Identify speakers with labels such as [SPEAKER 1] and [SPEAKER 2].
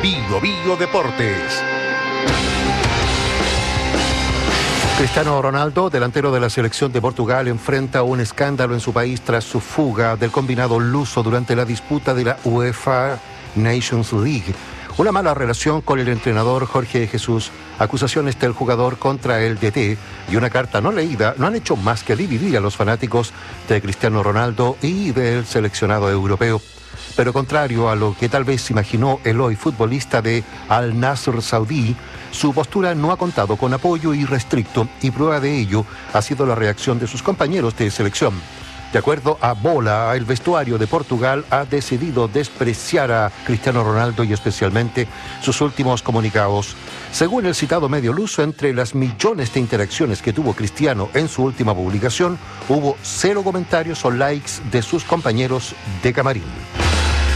[SPEAKER 1] Bio Bio Deportes.
[SPEAKER 2] Cristiano Ronaldo, delantero de la selección de Portugal, enfrenta un escándalo en su país tras su fuga del combinado luso durante la disputa de la UEFA Nations League. Una mala relación con el entrenador Jorge Jesús, acusaciones del jugador contra el DT y una carta no leída no han hecho más que dividir a los fanáticos de Cristiano Ronaldo y del seleccionado europeo. Pero contrario a lo que tal vez imaginó el hoy futbolista de Al Nassr saudí, su postura no ha contado con apoyo irrestricto y prueba de ello ha sido la reacción de sus compañeros de selección. De acuerdo a Bola, el vestuario de Portugal ha decidido despreciar a Cristiano Ronaldo y especialmente sus últimos comunicados. Según el citado medio luso, entre las millones de interacciones que tuvo Cristiano en su última publicación, hubo 0 comentarios o likes de sus compañeros de camarín.